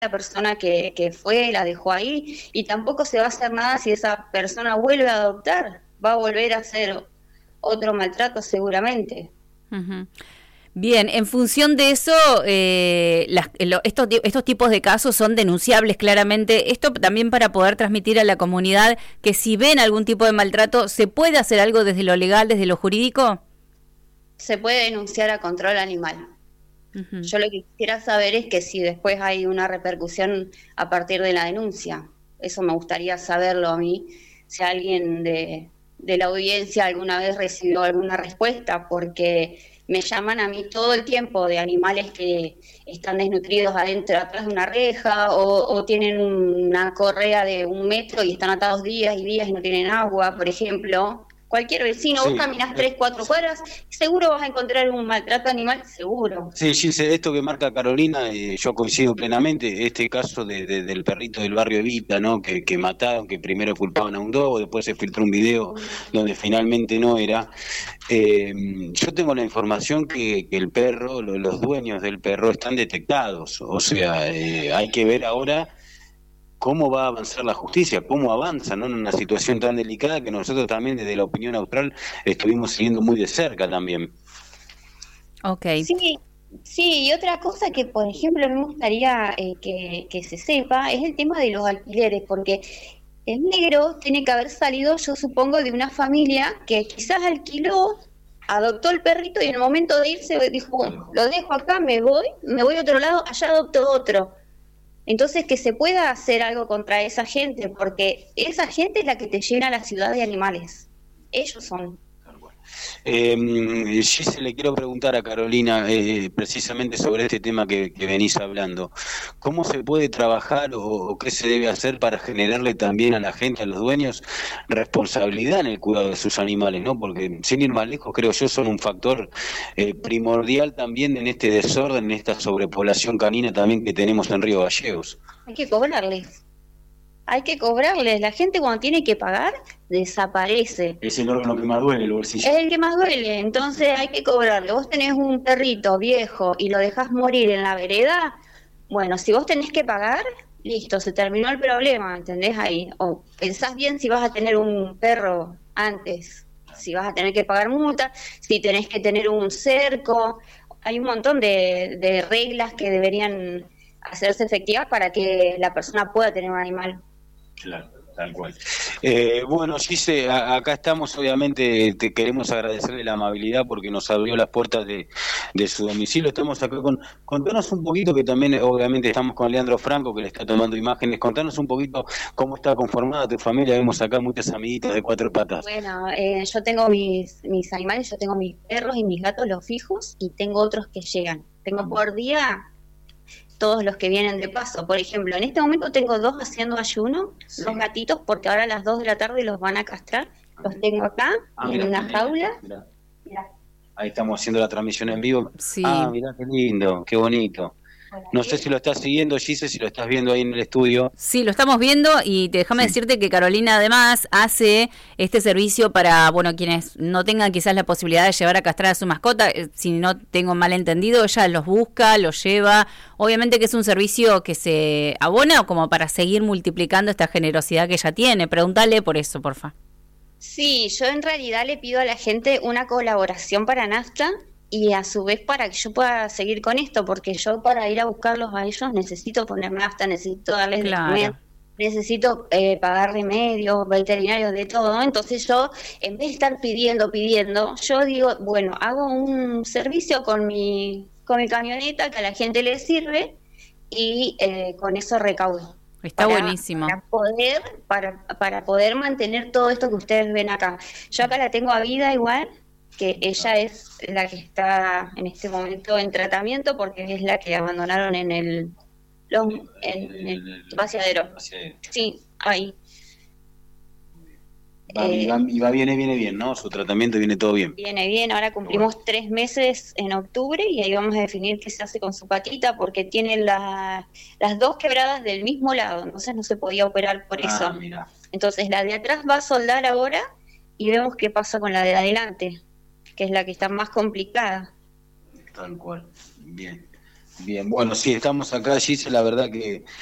la persona que fue, la dejó ahí, y tampoco se va a hacer nada si esa persona vuelve a adoptar, va a volver a hacer otro maltrato seguramente. Ujú. Bien, en función de eso, estos tipos de casos son denunciables claramente. Esto también para poder transmitir a la comunidad que si ven algún tipo de maltrato, ¿se puede hacer algo desde lo legal, desde lo jurídico? Se puede denunciar a control animal. Ujú. Yo lo que quisiera saber es que si después hay una repercusión a partir de la denuncia. Eso me gustaría saberlo a mí, si alguien de la audiencia alguna vez recibió alguna respuesta, porque me llaman a mí todo el tiempo de animales que están desnutridos adentro, atrás de una reja, o tienen una correa de 1 metro y están atados días y días y no tienen agua, por ejemplo. Cualquier vecino, vos Sí, caminás 3, 4 cuadras, seguro vas a encontrar un maltrato animal, seguro. sí, Gise, esto que marca Carolina, yo coincido plenamente. Este caso del perrito del barrio Evita, ¿no? Que mataron, que primero culpaban a un dogo, después se filtró un video donde finalmente no era. Eh, yo tengo la información que el perro, los dueños del perro están detectados. O sea, hay que ver ahora cómo va a avanzar la justicia, cómo avanza, ¿no? En una situación tan delicada que nosotros también desde la opinión austral estuvimos siguiendo muy de cerca también. Ok. Sí, sí, y otra cosa que, por ejemplo, me gustaría que se sepa es el tema de los alquileres, porque el negro tiene que haber salido, yo supongo, de una familia que quizás alquiló, adoptó el perrito y en el momento de irse dijo, bueno, lo dejo acá, me voy a otro lado, allá adopto otro. Entonces, que se pueda hacer algo contra esa gente, porque esa gente es la que te llena la ciudad de animales. Ellos son. Gise, le quiero preguntar a Carolina precisamente sobre este tema que venís hablando. ¿Cómo se puede trabajar o qué se debe hacer para generarle también a la gente, a los dueños, responsabilidad en el cuidado de sus animales, ¿no? Porque sin ir más lejos, creo yo, son un factor primordial también en este desorden, en esta sobrepoblación canina también que tenemos en Río Gallegos. Hay que cobrarles. Hay que cobrarles. La gente cuando tiene que pagar, desaparece. Es el órgano que más duele, el bolsillo. Es el que más duele, entonces hay que cobrarle. Vos tenés un perrito viejo y lo dejás morir en la vereda, bueno, si vos tenés que pagar, listo, se terminó el problema, ¿entendés? Ahí. O pensás bien si vas a tener un perro antes, si vas a tener que pagar multa, si tenés que tener un cerco. Hay un montón de reglas que deberían hacerse efectivas para que la persona pueda tener un animal. Claro, tal cual. Bueno, Gise, acá estamos, obviamente te queremos agradecerle la amabilidad porque nos abrió las puertas de su domicilio. Estamos acá contanos un poquito, que también obviamente estamos con Leandro Franco, que le está tomando imágenes. Contanos un poquito cómo está conformada tu familia. Vemos acá muchas amiguitas de 4 patas. Bueno, yo tengo mis animales, yo tengo mis perros y mis gatos, los fijos, y tengo otros que llegan. Tengo por día todos los que vienen de paso. Por ejemplo, en este momento tengo 2 haciendo ayuno, Sí. 2 gatitos, porque ahora a las 2 de la tarde los van a castrar. Los tengo acá, en Mirá, una jaula. mirá. Mirá. Ahí estamos haciendo la transmisión en vivo. Sí. Mirá qué lindo, qué bonito. Bueno, No sé si lo estás siguiendo, Gise, si lo estás viendo ahí en el estudio. Sí, lo estamos viendo y déjame Sí. decirte que Carolina además hace este servicio para, bueno, quienes no tengan quizás la posibilidad de llevar a castrar a su mascota, si no tengo mal entendido, ella los busca, los lleva. Obviamente que es un servicio que se abona como para seguir multiplicando esta generosidad que ella tiene. Pregúntale por eso, porfa. sí, yo en realidad le pido a la gente una colaboración para Nafta y a su vez para que yo pueda seguir con esto, porque yo para ir a buscarlos a ellos necesito poner Nafta, necesito darles de comer, Claro. necesito pagar remedios, veterinarios, de todo. Entonces yo, en vez de estar pidiendo, yo digo, bueno, hago un servicio con mi camioneta que a la gente le sirve y con eso recaudo Está para, buenísimo. para poder mantener todo esto que ustedes ven acá. Yo acá la tengo a Vida igual, que ella es la que está en este momento en tratamiento porque es la que abandonaron en el vaciadero. Sí, ahí. Viene bien, ¿no? Su tratamiento viene todo bien. Viene bien, ahora cumplimos 3 meses en octubre y ahí vamos a definir qué se hace con su patita porque tiene las 2 quebradas del mismo lado, entonces no se podía operar por eso. Mira. Entonces la de atrás va a soldar ahora y vemos qué pasa con la de adelante, que es la que está más complicada. Tal cual. Bien. Bien, bueno, sí, estamos acá, Gise, la verdad que